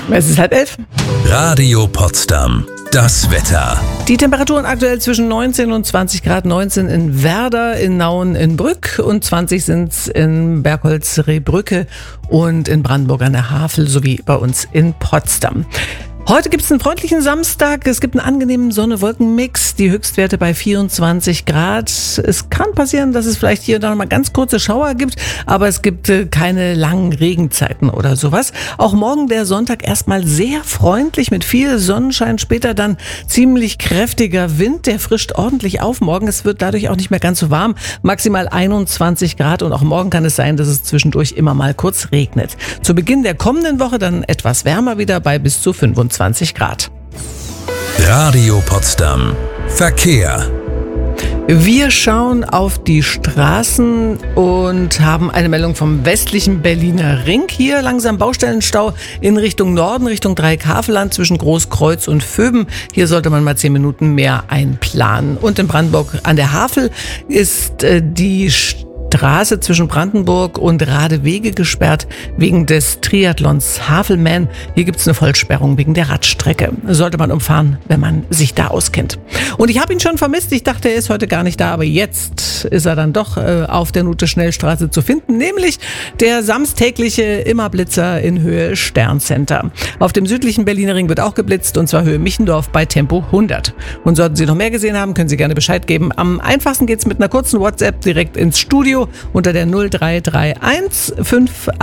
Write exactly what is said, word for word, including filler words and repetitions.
Es ist halb elf. Radio Potsdam. Das Wetter. Die Temperaturen aktuell zwischen neunzehn und zwanzig Grad. neunzehn in Werder, in Nauen, in Brück und zwanzig sind es in Bergholz-Rehbrücke und in Brandenburg an der Havel sowie bei uns in Potsdam. Heute gibt es einen freundlichen Samstag. Es gibt einen angenehmen Sonne-Wolken-Mix. Die Höchstwerte bei vierundzwanzig Grad. Es kann passieren, dass es vielleicht hier und da noch mal ganz kurze Schauer gibt, aber es gibt äh, keine langen Regenzeiten oder sowas. Auch morgen der Sonntag erstmal sehr freundlich mit viel Sonnenschein. Später dann ziemlich kräftiger Wind. Der frischt ordentlich auf morgen. Es wird dadurch auch nicht mehr ganz so warm. Maximal einundzwanzig Grad und auch morgen kann es sein, dass es zwischendurch immer mal kurz regnet. Zu Beginn der kommenden Woche dann etwas wärmer wieder bei bis zu fünfundzwanzig Grad. Radio Potsdam. Verkehr. Wir schauen auf die Straßen und haben eine Meldung vom westlichen Berliner Ring. Hier langsam Baustellenstau in Richtung Norden, Richtung Dreieckhavelland zwischen Großkreuz und Vöben. Hier sollte man mal zehn Minuten mehr einplanen. Und in Brandenburg an der Havel ist äh, die Straße zwischen Brandenburg und Radewege gesperrt wegen des Triathlons Havelman. Hier gibt es eine Vollsperrung wegen der Radstrecke. Sollte man umfahren, wenn man sich da auskennt. Und ich habe ihn schon vermisst. Ich dachte, er ist heute gar nicht da, aber jetzt ist er dann doch äh, auf der Nute-Schnellstraße zu finden, nämlich der samstägliche Immerblitzer in Höhe Sterncenter. Auf dem südlichen Berliner Ring wird auch geblitzt, und zwar Höhe Michendorf bei Tempo hundert. Und sollten Sie noch mehr gesehen haben, können Sie gerne Bescheid geben. Am einfachsten geht es mit einer kurzen WhatsApp direkt ins Studio unter der null drei drei eins fünf